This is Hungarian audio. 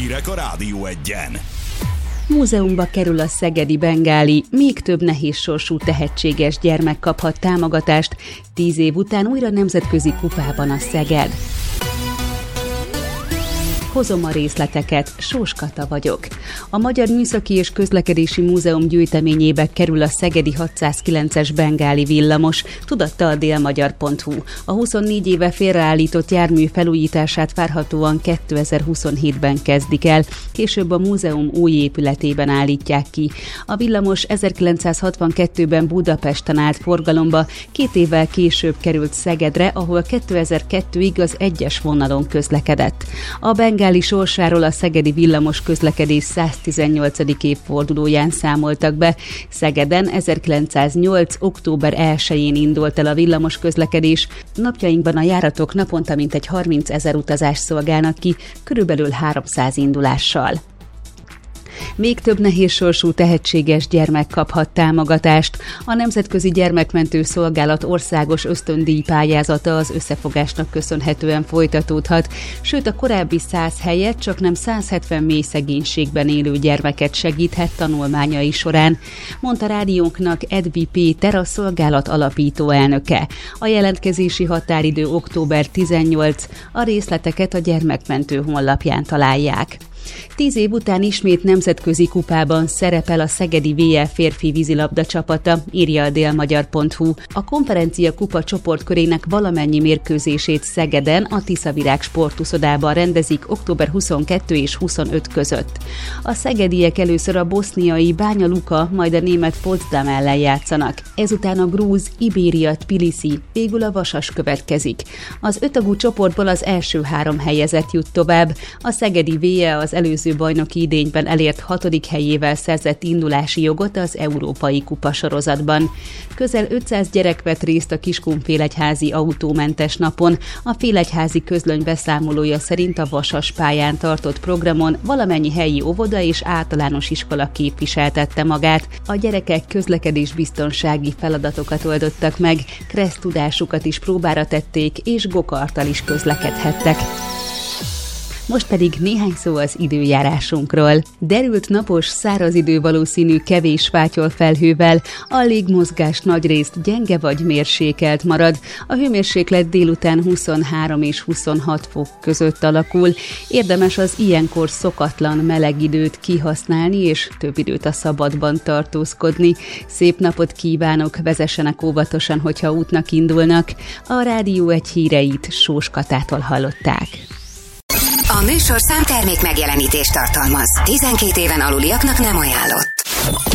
Hírek a Rádió Egyen. Múzeumba kerül a szegedi bengáli, még több nehézsorsú tehetséges gyermek kaphat támogatást, 10 év után újra nemzetközi kupában a Szeged. Hozom a részleteket, Sós Kata vagyok. A Magyar Műszaki és Közlekedési Múzeum gyűjteményébe kerül a szegedi 609-es bengáli villamos, tudatta a délmagyar.hu. A 24 éve félreállított jármű felújítását várhatóan 2027-ben kezdik el, később a múzeum új épületében állítják ki. A villamos 1962-ben Budapesten állt forgalomba, 2 évvel később került Szegedre, ahol 2002-ig az 1-es vonalon közlekedett. A bengáli sorsáról a szegedi villamos közlekedés 118. évfordulóján számoltak be. Szegeden 1908. október 1-én indult el a villamos közlekedés. Napjainkban a járatok naponta mintegy 30 000 utazást szolgálnak ki, körülbelül 300 indulással. Még több nehézsorsú tehetséges gyermek kaphat támogatást. A Nemzetközi Gyermekmentő Szolgálat országos ösztöndíj pályázata az összefogásnak köszönhetően folytatódhat, sőt a korábbi 100 helyett csaknem 170 mély szegénységben élő gyermeket segíthet tanulmányai során, mondta rádiónknak Edby Péter, a szolgálat alapító elnöke. A jelentkezési határidő október 18, a részleteket a Gyermekmentő honlapján találják. 10 év után ismét nemzetközi kupában szerepel a szegedi VL férfi vízilabda csapata, írja a délmagyar.hu. A konferencia kupa csoportkörének valamennyi mérkőzését Szegeden, a Tiszavirág sportuszodában rendezik október 22 és 25 között. A szegediek először a boszniai Banja Luka, majd a német Potsdam ellen játszanak. Ezután a grúz Ibéria Tbilisi, végül a Vasas következik. Az 5 tagú csoportból az első 3 helyezett jut tovább. A szegedi VL az előző bajnoki idényben elért 6. helyével szerzett indulási jogot az Európai Kupa sorozatban. Közel 500 gyerek vett részt a Kiskunfélegyházi autómentes napon. A Félegyházi közlöny beszámolója szerint a Vasas pályán tartott programon valamennyi helyi óvoda és általános iskola képviseltette magát. A gyerekek közlekedésbiztonsági feladatokat oldottak meg, kressz tudásukat is próbára tették, és gokarttal is közlekedhettek. Most pedig néhány szó az időjárásunkról. Derült napos, száraz idő valószínű kevés fátyol felhővel, a légmozgás nagyrészt gyenge vagy mérsékelt marad. A hőmérséklet délután 23 és 26 fok között alakul. Érdemes az ilyenkor szokatlan meleg időt kihasználni, és több időt a szabadban tartózkodni. Szép napot kívánok, vezessenek óvatosan, hogyha útnak indulnak. A Rádió Egy híreit Sós Katától hallották. A műsorszám termék megjelenítést tartalmaz. 12 éven aluliaknak nem ajánlott.